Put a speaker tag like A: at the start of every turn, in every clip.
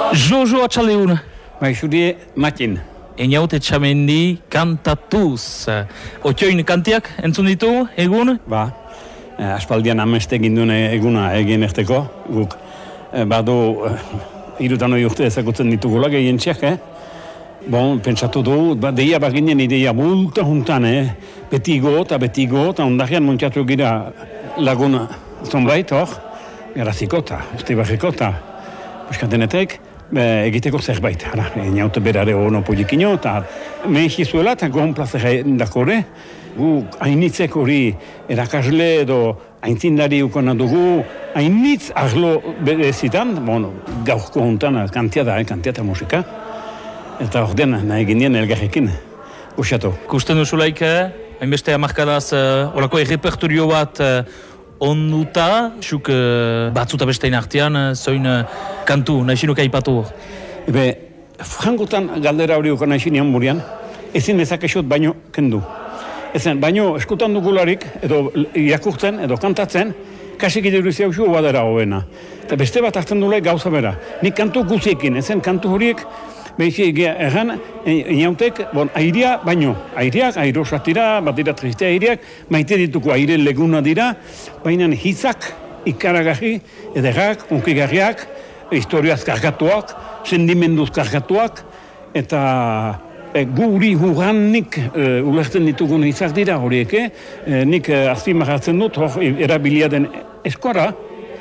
A: Jojo atxaldeun.
B: Bai, zuri matin.
A: Einaut etxamendi kantatuz. Otioin kantiak entzun ditu egun?
B: Ba, aspaldian ameste ginduen eguna egin erteko. Guk, badu, irutan hori urte ezagutzen ditugula gehientziak, Bon, pentsatu du, deia baginen ideia bulta juntan, beti eta ondarean montiatu gira lagun zonbait, garazikota, uste barrikota, buskatenetek, egiteko zerbait, inaute berare ono polikino, eta mehizuela eta gohon plazera dakore, gu hainitzek hori erakasle edo aintzindari ukona dugu, hainitz arlo berezitan, gaurko juntan kantiata musika, eta ordean nahi ginen elgarrekin usatu.
A: Kusten duzulaik, hainbeste amarkadaz, olako errepertorio bat onduta, zuk batzuta bestein artean, zoin kantu, nahizinuk aipatu hor?
B: Frangotan galdera hori uko nahizinean burian, ezin bezakesut baino kendu. Ezen, baino eskutan dugularik, edo irakurtzen, edo kantatzen, kasik iduruzia usu badera hoena. Eta beste bat hartzen dula gauza bera. Nik kantu guziekin, ezen kantu horiek, behizi erran, inautek, airea baino. Aireak, airosatira, bat dira triste aireak, maite dituko aire leguna dira, baina hitzak, ikaragarri, ederrak, unkigarriak, historiaz kargatuak, sendimenduz kargatuak, eta guri hurranik ulertzen ditugun hitzak dira horiek, nik azpimarratzen dut, hor erabilia den eskora,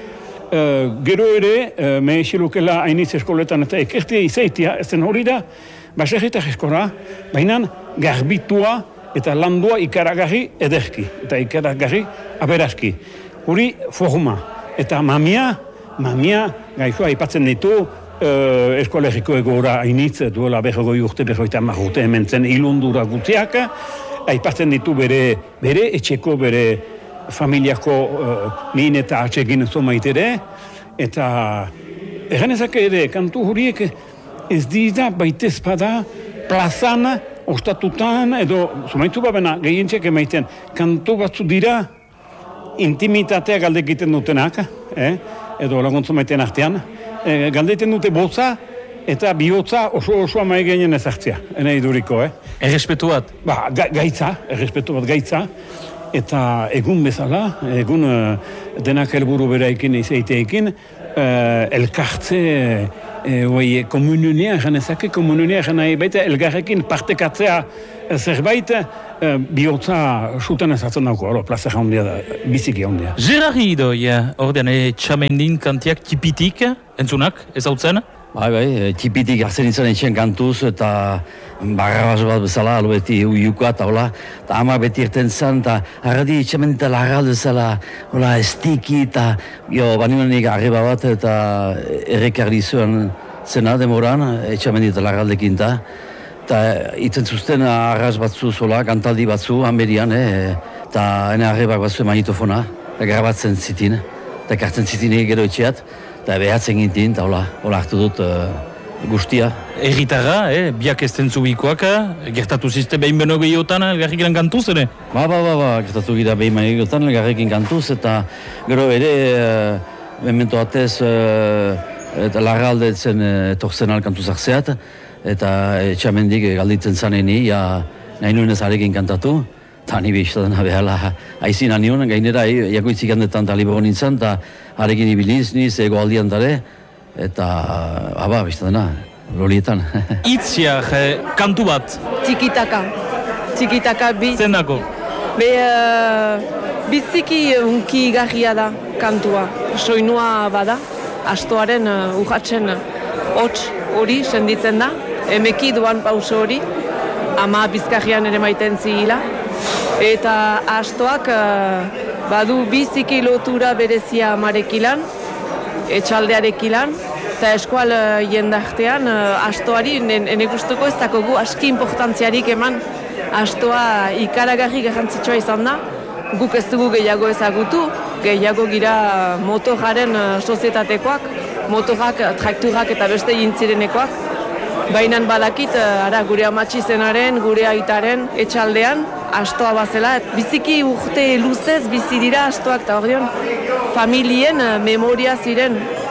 B: gero ere, mehizilukela hainitz eskoletan eta ekertia izaitia, ezen hori da, baserritar eskora, baina garbitua eta landua ikaragarri ederki, eta ikaragarri aberazki. Hori forma, eta mamia, gaizua aipatzen ditu, eskolegiko egora hainitz, duela berrogoi urte, 50 urte hemen zen ilundura gutziak, aipatzen ditu bere etxeko, bere familiako min eta atxegin zomaitere, eta erganezak ere, kantu horiek ez dira baitez bada plazan, ostatutan, edo zomaitu babena gehientziak emaiten, kantu batzu dira intimitatea galdekiten dutenak, edo laguntzu maiten artean, galdeten dute botza, eta bihotza oso amaigenen ezartzea, ene iduriko,
A: Errespetu bat?
B: Errespetu bat gaitza, eta egun bezala, egun denak helburu beraikin izaiteekin, elkartze komununea, janezake komununea, janai baita elgarrekin partekatzea zerbait, bihotza sutan ezatzen dauko, plaza jaundia da, biziki jaundia.
A: Gerarri idoi, ordean etxamendin kantiak tipitik, entzunak, ezautzen?
C: Bai, tipitik hartzen izan etxen kantuz eta barrabaz bat bezala, alo beti uiuka eta hola, eta ama beti irten zan, eta harradi etxamendita lagaraldu bezala, hola, estiki, eta banimanik arriba bat eta errekarri zuen zena demoran, etxamendita lagaraldekin eta itzen zuzten arraz batzu zola, kantaldi batzu, hanberian, eta hene arribak batzu magnetofona, eta grabatzen zitin, eta kartzen zitin gero etxeat, eta behatzen gintin, eta hola hartu dut guztia.
A: Erritarra, biak ez tentzubikoak, gertatu zizte behin beno gehiotan, elgarrekin kantuz, ere?
C: Ba, gertatu gira behin beno gehiotan, elgarrekin kantuz, eta gero ere, memento batez, eta larralde zen etorzen alkantuz arzeat, eta etxamendik galditzen zaneni, nahi nuen ez arekin kantatu, eta ni behiztaten behala haizin anion, gainera jakoitzik handetan taliboro nintzen, eta harekin ibiliz niz, ego aldian dare, eta behiztaten lolietan.
A: Itziak, kantu bat?
D: Txikitaka bi.
A: Zendako?
D: Biziki unki garria da kantua. Soinua bada, astoaren urratzen hots hori senditzen da, emeki duan pauso hori, ama bizkarrian ere maiten zigila. Eta astoak badu biziki lotura berezia amarekilan, etxaldearekilan, eta eskual jendartean astoari ene gustuko ez dakogu aski importantziarik eman. Astoa ikaragarri garrantzitsua izan da, guk ez dugu gehiago ezagutu, gehiago gira motoraren sozietatekoak, motorak, trakturak eta beste jintzirenekoak, baina badakit, gure amatxizenaren, gure aitaren etxaldean, astoa bazela, biziki urte luzez bizi dira astoak, eta hor dion, familien memoria ziren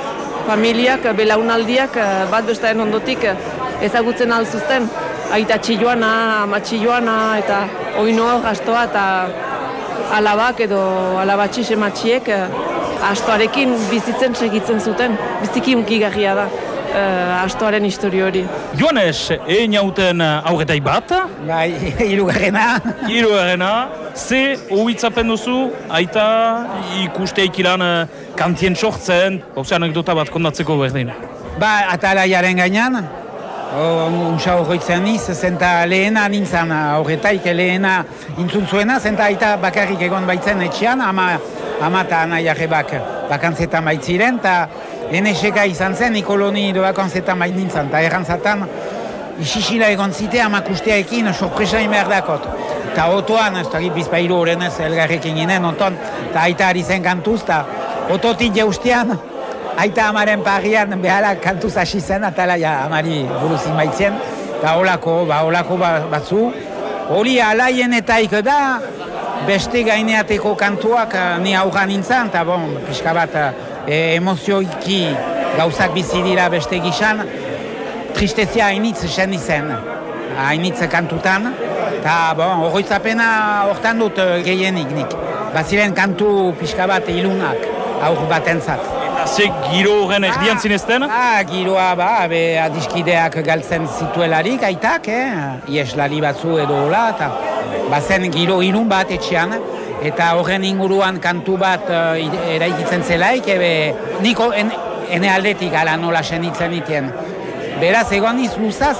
D: familiak, belaunaldiak bat bestaren ondotik ezagutzen alzuzten. Aita txilloana, ama txilloana, eta oinoa, gastoa, eta alabak edo alabatxi sematxiek astoarekin bizitzen segitzen zuten. Biziki unkigarria da astoaren historio hori.
A: Joanes, egin hauten aurretai bat?
E: Bai, hirugarrena.
A: Ze uhitzapen duzu, aita ikusteik ilan kantien sortzen, anekdota bat kondatzeko berdin.
E: Ba, atalaiaren gainan, unsa horretzen niz, zenta lehena nintzen aurretaik lehena intzun zuena, zenta aita bakarrik egon baitzen etxean, ama eta anaiarrebak bakantzetan baitziren, eta eneseka izan zen, ikoloni edo bakantzetan bait nintzen, eta errantzatan isisila egon zite amakusteaekin sorpresa inberdakot. Eta otoan, ez da bizpailu horrenez elgarrekin ginen, oton, eta aita ari zen kantuz, eta ototik jaustean, aita amaren parrian behala kantuz hasi zen, eta amari buruzin baitzen, eta holako batzu. Hori alaienetaik da, beste gaineateko kantuak ni aurran nintzen, eta pixka bat emozioiki gauzak bizi dira beste gizan, tristezia hainitz esen izen, hainitz kantutan, eta horretzapena hortan dut gehienik nik. Baziren kantu pixka bat ilunak aur batentzat.
A: Ze giro horren erdian zinezten?
E: Giroa, adiskideak galtzen zituelarik, aitak, ieslali batzu edo hola, eta bazen giro ilun bat etxean, eta horren inguruan kantu bat eraikitzen zelaik, niko ene aldetik ala nola senitzen itien. Beraz, egon iz luzaz,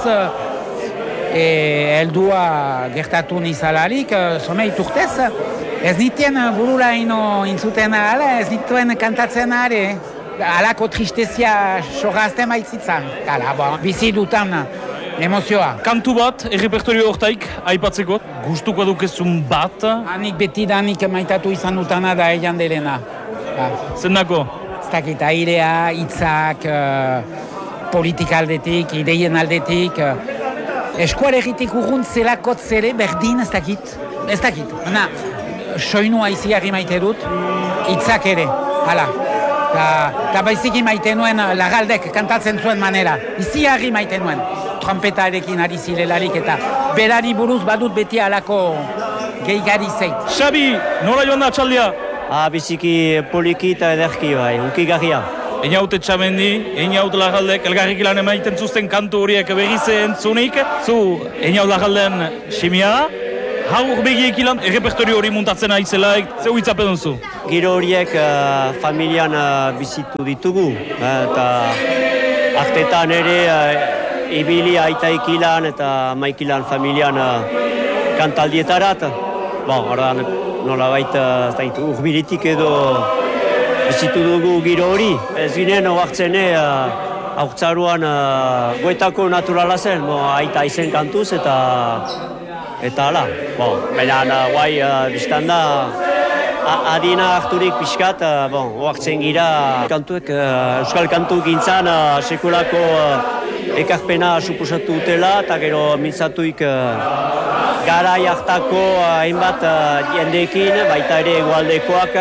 E: heldua gertatu nizalarik, someit urtez, ez nitien burura ino intzuten ala, ez nituen kantatzen are. Alako tristezia sorrazten baitzitzan. Bizi dutan emozioa.
A: Kantu bat, errepertorio hortaik, aipatzeko, gustuko dukezun bat?
E: Hanik betidanik maitatu izan dutana da eian delena.
A: Zendako?
E: Ez dakit, airea, hitzak, politika aldetik, ideien aldetik. Eskuaregitik urrunt zelakot zere berdin, ez dakit. Ez dakit. Soinua iziarri maite dut, hitzak ere, hala. Eta baiziki maite nuen Lagaldek kantatzen zuen manera. Iziarri maite nuen, trompetarekin ari zirelarik eta berari buruz badut beti alako gehigarri zeit.
A: Xabi, nola joan da txaldia?
F: Biziki poliki eta ederki bai, unkigarria.
A: Einaut etxamendi, einaut Lagaldek, elgarrik ilan emaiten zuzten kantu horiek berriz entzunik. Zu, einaut Lagalden simia, haur begiek ilan, errepertorio hori muntatzen aizelaik, zeu hitzapen duzu?
F: Giro horiek familian bizitu ditugu, eta artetan ere ibili aitaik ilan eta maik ilan familian kantaldietarat. Ordan nolabait urbilitik edo bizitu dugu giro hori. Ez ginen oartzene haurtzaruan goetako naturala zen, aita izen kantuz eta hala. Baina guai biztan da adina harturik pixkat, oartzen gira kantuek, euskal kantu gintzan sekulako ekarpena suposatu dutela, eta gero mintzatuik garai hartako hainbat jendeekin, baita ere egualdekoak.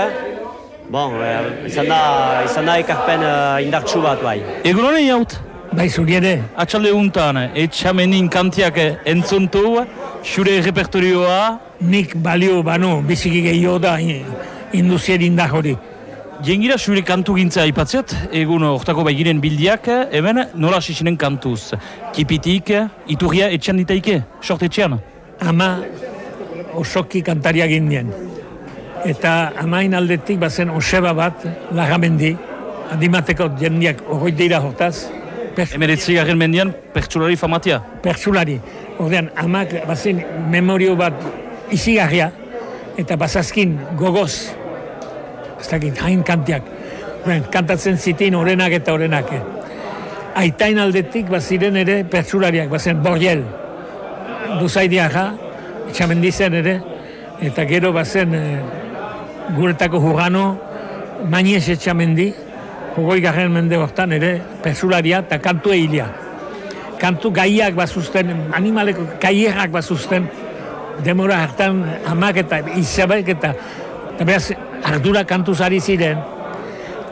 F: Izan da ekarpen indartsu bat bai.
A: Egun honen jaut?
G: Bai, zuri ere.
A: Atxalde untan, etxamenin kantiak entzuntu, xure repertorioa?
G: Nik balio banu, biziki gehiago da induzien indar hori.
A: Jengira xure kantu gintza aipatzeat, egun hortako baiginen bildiak, hemen nola sisinen kantuz. Kipitik, iturria etxean ditaike, sort etxean?
G: Ama osoki kantaria ginen. Eta amain aldetik bazen oseba bat, Larramendi, adimateko jendiak horroi deira hortaz.
A: Emeretzigarren mendian, pertsulari famatia?
G: Pertsulari. Ordean, amak bazen memorio bat izigarria, eta bazazkin gogoz, ez dakit, hain kantiak. Kantatzen zitin orenak eta orenak. Aitain aldetik baziren ere pertsulariak, bazen Borjel, Duzaidiaga, etxamendizen ere, eta gero bazen guretako Jurano, Mañez etxamendi, 20. mende hortan ere, pertsularia eta kantu egilia. Kantu gaiak bazuzten, animaleko gaierak bazuzten, demora hartan amak eta izabek eta beraz ardura kantuz ari ziren,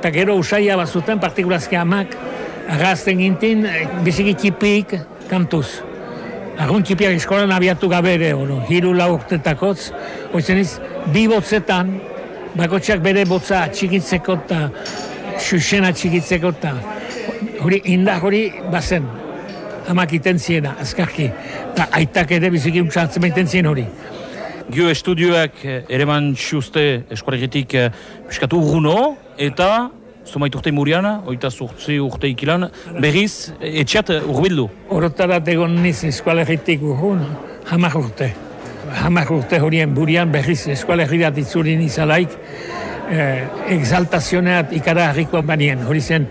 G: Eta gero usaia bazuten, partikulazki amak, agazten gintin, biziki txipik kantuz. Agun txipiak eskolan abiatu gabe ere, 3-4 urtetakotz, oizen iz, 2 botzetan, bakotxak bere botza txikitzeko eta xuxena txikitzeko eta hori indar hori bazen, amak iten ziena, azkarki, eta aitak ere biziki untsatzen baiten zien hori.
A: Gio estudioak ereman xuzte eskolegitik piskatu urruno, eta zumait urte muriana, 28 urte ikilan, berriz etxeat urbildu.
G: Orotarat egon niz eskolegitik urrun, 10 urte. 10 urte horien burian berriz eskolegirat itzuri nizalaik, exaltazioneat ikara harriko banien. Hori zen,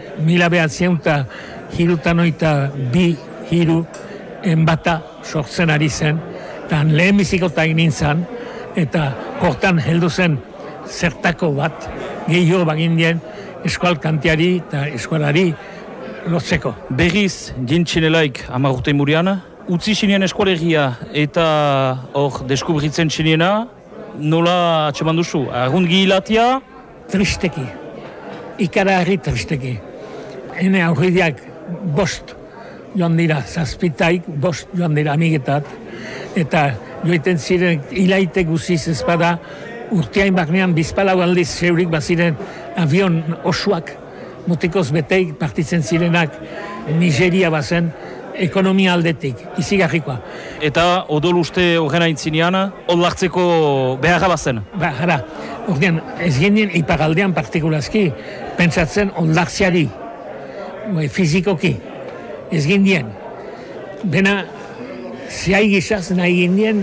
G: 1932 enbata sortzen ari zen, eta lehen bizikotak nintzen, eta hortan heldu zen zertako bat, gehiago bagindien, eskual kantiari eta eskualari lotzeko.
A: Berriz, jintxinelaik 10 urte muriana, utzi xinien eskolegia eta hor deskubritzen xiniena, nola atxeman duzu? Argungi hilatia?
G: Tristeki. Ikara harri tristeki. Hene aurridiak 5 joan dira, 7 joan dira amigetat, eta joiten ziren hilaite guziz ezpada, urteain baknean bizpalau aldiz zeurik baziren avion osuak, mutikoz beteik partitzen zirenak Nigeria bazen, ekonomia aldetik, izigarrikoa.
A: Eta odol uste horren aintzinean, odlartzeko beharra bazen?
G: Jara, ordean, ez ginen iparaldean partikulazki, pentsatzen odlartziari, fizikoki, ez gindien. Bena, ziai gizaz nahi gindien,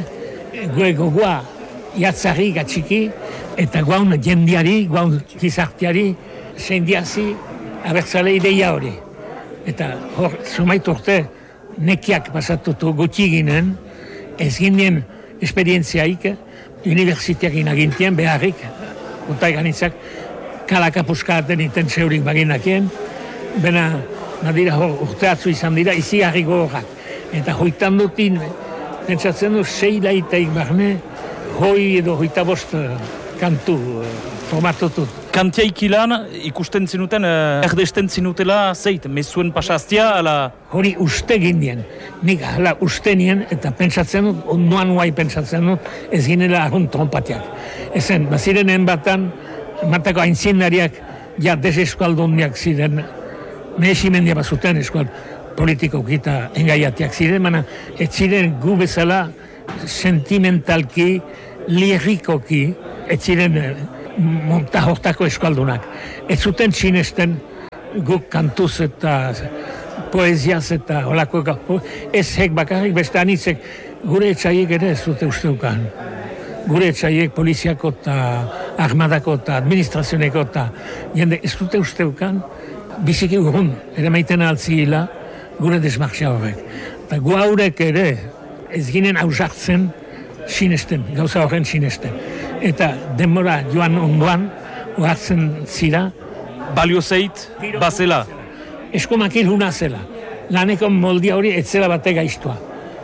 G: gogoa jatzari gatxiki, eta guaun jendiari, guaun gizarteari, zendiazi, abertzale ideia hori. Eta hor, zumait urte, nekiak pasatutu gutxi ginen, ez ginen esperientziaik, universiteak inagintien beharrik, utai ganitzak, kalakapuskaten iten zeurik baginakien, bena, nadira hor, urteatzu izan dira, izi harriko horrak. Eta hoitan dutin, pentsatzen du, 6 laiteik barne, hoi edo 25 kantu formatutut.
A: Kantiaikilan ikusten zinuten, erdesten zinutela zeit, mezuen pasaztia, ala...
G: Hori uste gindien, nik hala uste nien, eta pentsatzen dut, ondoan guai pentsatzen dut, ez ginela argun trompatiak. Ezen, bazirenen batan, matako aintzinariak, ja deseskualdundiak ziren, mehesimendia bazuten eskual politikoki eta engaiatiak ziren, mana ez ziren gu bezala sentimentalki, lirikoki, ez ziren monta hortako eskualdunak. Ez zuten sinesten guk kantuz eta poeziaz eta holako ez hek bakarrik beste anitzek gure etxaiek ere ez dute usteukan. Gure etxaiek poliziako eta armadako eta administrazioneko eta jende ez dute usteukan biziki urrun ere maiten altzila gure desmarxia horrek. Eta gu haurek ere ez ginen hausartzen sinesten, gauza horren sinesten. Eta denbora joan ondoan, ohartzen zira.
A: Balio zeit, bazela.
G: Eskomakil huna zela. Laneko moldia hori etzela batek gaiztua.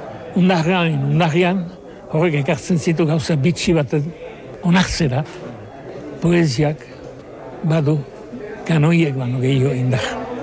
G: Undarrian, horrek ekartzen zitu gauza bitxi bat onartzera, poeziak badu, kanoiek bano gehiago indar.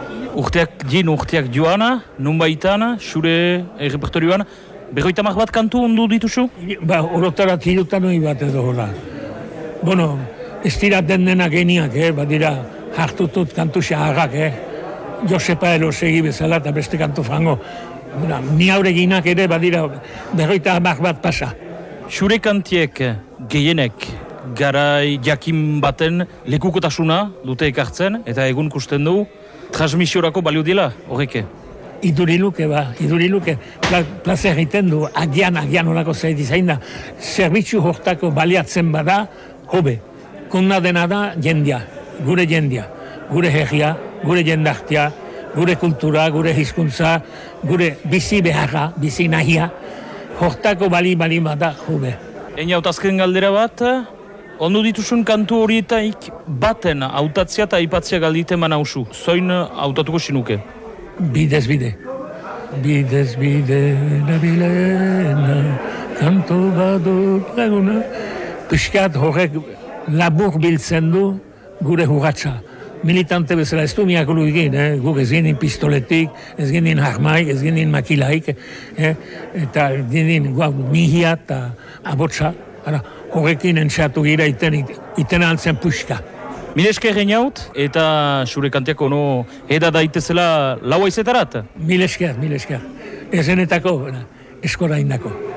A: Urteak joana, nun baitana, xure repertorioan, 50 bat kantu ondu dituzu?
G: Orotarat 3 bat edo hola. Bueno, ez dira dena geniak, badira hartutut kantu xaharrak, Josepa Elosegi bezala eta beste kantu frango. Ni haureginak ere badira 50 bat pasa.
A: Xure kantiek gehienek garai jakin baten lekukotasuna dute ekartzen, eta egun kusten du, transmisiorako balio dela horreke.
G: Iduriluke, plaza egiten du, agian olako zeit izain da, zerbitzu hortako baliatzen bada, hobe. Konna dena da jendia, gure herria, gure jendartia, gure kultura, gure hizkuntza, gure bizi beharra, bizi nahia, hortako bali bada, hobe.
A: Eina hautazken galdera bat, ondo dituzun kantu horietaik baten hautatzia eta aipatzia galditen manauzu, zoin hautatuko sinuke?
G: Bidez bide nabilena, kanto badut laguna. Piskat horrek labur biltzen du gure hurratsa, militante bezala ez du miakulu egin, guk ez ginen pistoletik, ez ginen harmai, ez ginen makilaik, eta ginen mihia eta abotsa, horrekin entxatu gira iten altzen puxka.
A: Mil esker reinaut, eta zure kantiak ono eda daitezela laua izetarat?
G: Mil esker. Ezenetako, eskora indako.